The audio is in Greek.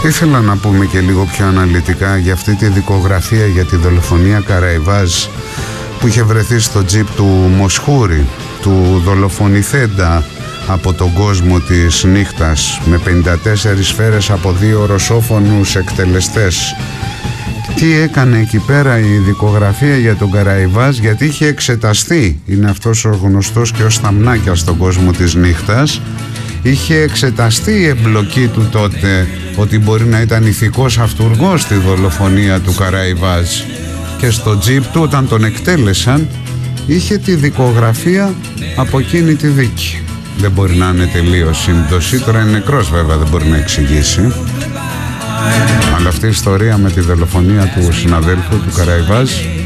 Ήθελα να πούμε και λίγο πιο αναλυτικά για αυτή τη δικογραφία για τη δολοφονία Καραϊβάζ που είχε βρεθεί στο τζιπ του Μοσχούρη, του δολοφονηθέντα από τον κόσμο της νύχτας, με 54 σφαίρες από 2 ρωσόφωνους εκτελεστές. Τι έκανε εκεί πέρα η δικογραφία για τον Καραϊβάζ, γιατί είχε εξεταστεί, είναι αυτός ο γνωστός και ως Σταμνάκια στον κόσμο της νύχτας, είχε εξεταστεί η εμπλοκή του τότε ότι μπορεί να ήταν ηθικός αυτουργός στη δολοφονία του Καραϊβάζ, και στο τζιπ του όταν τον εκτέλεσαν είχε τη δικογραφία από εκείνη τη δίκη. Δεν μπορεί να είναι τελείως σύμπτωση, τώρα είναι νεκρός βέβαια, δεν μπορεί να εξηγήσει, αλλά αυτή η ιστορία με τη δολοφονία του συναδέλφου του Καραϊβάζ